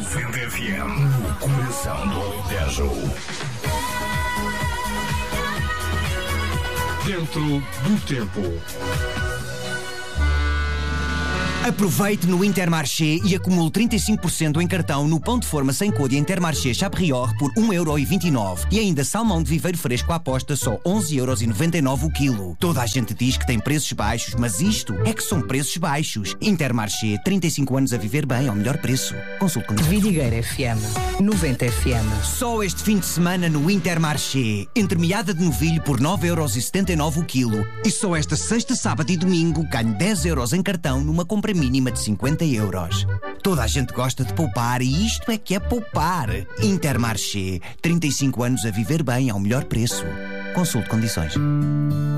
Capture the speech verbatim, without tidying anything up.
noventa F M, no coração do Alentejo. Dentro do tempo. Aproveite no Intermarché e acumule trinta e cinco por cento em cartão no pão de forma sem cor Intermarché Chaprior por um euro e vinte e nove. E ainda salmão de viveiro fresco à posta só onze euros e noventa e nove o quilo. Toda a gente diz que tem preços baixos, mas isto é que são preços baixos. Intermarché, trinta e cinco anos a viver bem ao melhor preço. Consulte com Vidigueira F M, noventa F M. Só este fim de semana no Intermarché. Entremeada de novilho por nove euros e setenta e nove o quilo. E só esta sexta, sábado e domingo ganho dez euros em cartão numa compra mínima de cinquenta euros. Toda a gente gosta de poupar e isto é que é poupar. Intermarché, trinta e cinco anos a viver bem ao melhor preço. Consulte condições.